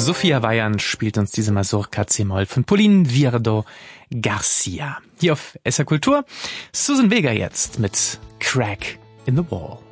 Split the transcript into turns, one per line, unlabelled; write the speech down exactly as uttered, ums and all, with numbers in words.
Sophia Weyan spielt uns diese Mazurka C-Moll von Pauline Viardot Garcia. Hier auf S R Kultur. Susan Vega jetzt mit Crack in the Wall.